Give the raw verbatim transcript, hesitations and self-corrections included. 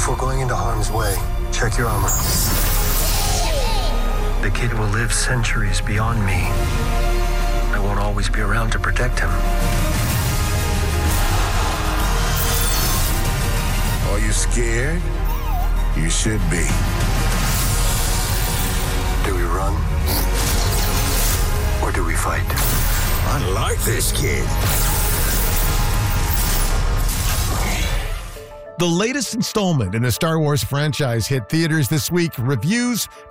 Before going into harm's way, check your armor. The kid will live centuries beyond me. I won't always be around to protect him. Are you scared? You should be. Do we run? Or do we fight? I like this kid. The latest installment in the Star Wars franchise hit theaters this week. Reviews